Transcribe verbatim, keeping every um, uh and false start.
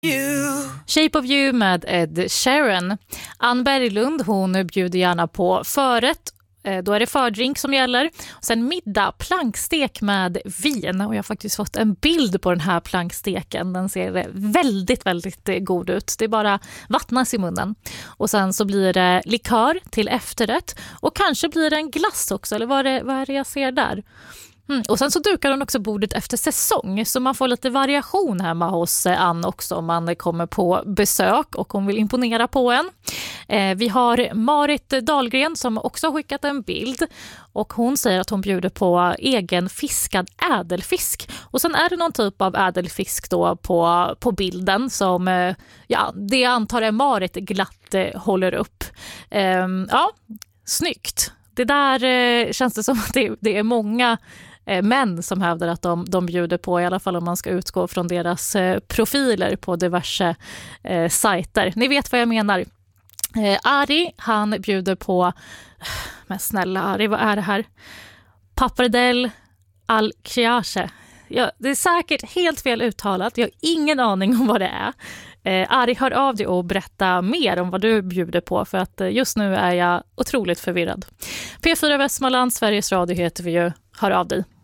Shape of You med Ed Sheeran. Ann Berglund, hon bjuder gärna på förrätt. Då är det fördrink som gäller. Och sen middag, plankstek med vin. Och jag har faktiskt fått en bild på den här planksteken. Den ser väldigt, väldigt god ut. Det är bara vattnas i munnen. Och sen så blir det likör till efterrätt. Och kanske blir det en glass också. Eller vad är det, vad är det jag ser där? Mm. Och sen så dukar hon också bordet efter säsong, så man får lite variation hemma hos Ann också om man kommer på besök och hon vill imponera på en. Eh, vi har Marit Dahlgren som också har skickat en bild och hon säger att hon bjuder på egen fiskad ädelfisk. Och sen är det någon typ av ädelfisk då på, på bilden som eh, ja, det antar är Marit glatt eh, håller upp. Eh, ja, snyggt. Det där eh, känns det som att det, det är många eh, män som hävdar att de, de bjuder på, i alla fall om man ska utgå från deras eh, profiler på diverse eh, sajter. Ni vet vad jag menar. Eh, Ari, han bjuder på, men snälla Ari, vad är det här? Pappardelle al Criache. Ja, det är säkert helt fel uttalat. Jag har ingen aning om vad det är. Eh, Ari, hör av dig och berätta mer om vad du bjuder på, för att eh, just nu är jag otroligt förvirrad. P fyra Västmanland, Sveriges Radio heter vi ju. Hör av dig.